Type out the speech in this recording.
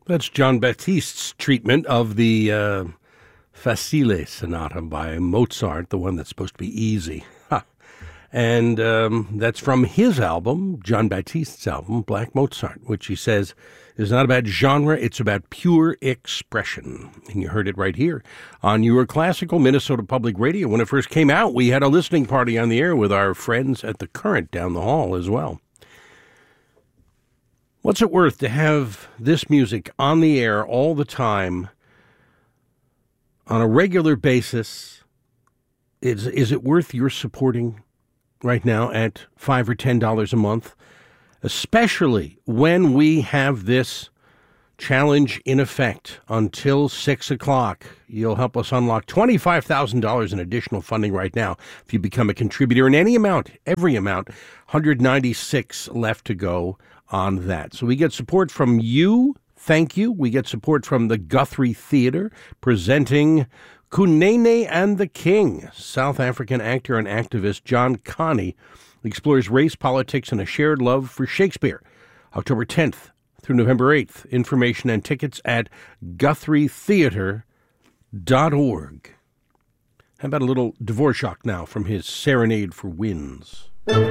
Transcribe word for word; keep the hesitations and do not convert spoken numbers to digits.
That's John Baptiste's treatment of the uh, Facile Sonata by Mozart, the one that's supposed to be easy. Ha. And um, that's from his album, John Baptiste's album, Black Mozart, which he says is not about genre, it's about pure expression. And you heard it right here on your classical Minnesota Public Radio. When it first came out, we had a listening party on the air with our friends at the Current down the hall as well. What's it worth to have this music on the air all the time, on a regular basis? Is, is it worth your supporting right now at five or ten dollars a month? Especially when we have this challenge in effect until six o'clock. You'll help us unlock twenty-five thousand dollars in additional funding right now if you become a contributor in any amount, every amount. one hundred ninety-six left to go on that. So we get support from you. Thank you. We get support from the Guthrie Theatre presenting Kunene and the King. South African actor and activist John Kani explores race, politics, and a shared love for Shakespeare. October tenth through November eighth. Information and tickets at guthrie theatre dot org. How about a little Dvorak now from his Serenade for Winds?